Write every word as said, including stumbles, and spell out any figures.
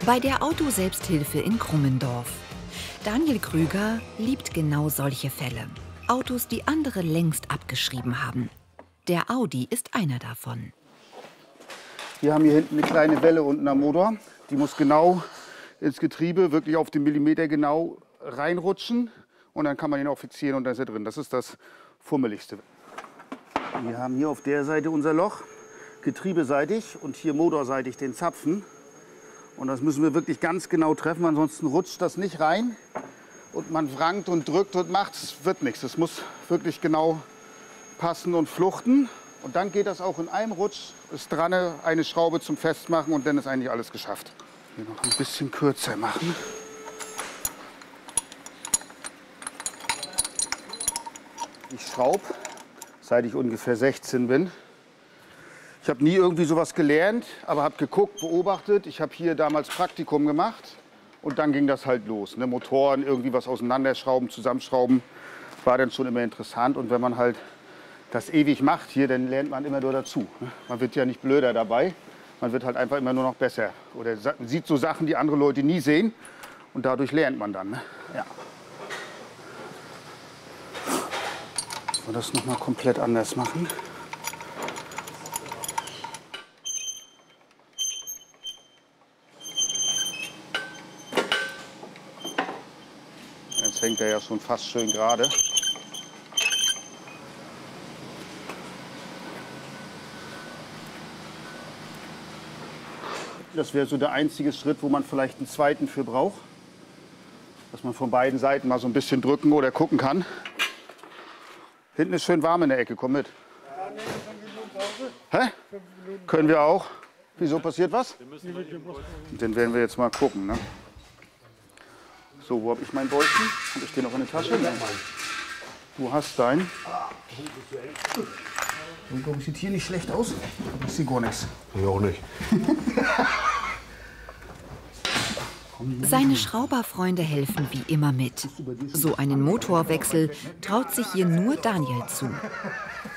Bei der Autoselbsthilfe in Krummendorf. Daniel Krüger liebt genau solche Fälle. Autos, die andere längst abgeschrieben haben. Der Audi ist einer davon. Wir haben hier hinten eine kleine Welle unten am Motor. Die muss genau ins Getriebe, wirklich auf den Millimeter genau reinrutschen. Und dann kann man ihn auch fixieren und dann ist er drin. Das ist das Fummeligste. Wir haben hier auf der Seite unser Loch, getriebeseitig und hier motorseitig den Zapfen. Und das müssen wir wirklich ganz genau treffen, ansonsten rutscht das nicht rein. Und man wrangt und drückt und macht, es wird nichts. Es muss wirklich genau passen und fluchten. Und dann geht das auch in einem Rutsch, ist dran, eine Schraube zum Festmachen und dann ist eigentlich alles geschafft. Hier noch ein bisschen kürzer machen. Ich schraube, seit ich ungefähr sechzehn bin. Ich habe nie irgendwie sowas gelernt, aber habe geguckt, beobachtet. Ich habe hier damals Praktikum gemacht und dann ging das halt los. Ne? Motoren, irgendwie was auseinanderschrauben, zusammenschrauben, war dann schon immer interessant. Und wenn man halt das ewig macht hier, dann lernt man immer nur dazu. Ne? Man wird ja nicht blöder dabei, man wird halt einfach immer nur noch besser. Oder sieht so Sachen, die andere Leute nie sehen und dadurch lernt man dann. Ne? Ja. Sollen wir das noch mal komplett anders machen? Jetzt hängt er ja schon fast schön gerade. Das wäre so der einzige Schritt, wo man vielleicht einen zweiten für braucht. Dass man von beiden Seiten mal so ein bisschen drücken oder gucken kann. Hinten ist schön warm in der Ecke, komm mit. Ja, nee, fünf Minuten Pause. Hä? Fünf Minuten. Können wir auch. Wieso passiert was? Den werden wir jetzt mal gucken. Ne? So, wo habe ich meinen Beutel? Habe ich den noch in der Tasche? Du hast deinen. So, sieht hier nicht schlecht aus. Ich sehe gar nichts. Ich auch nicht. Seine Schrauberfreunde helfen wie immer mit. So einen Motorwechsel traut sich hier nur Daniel zu.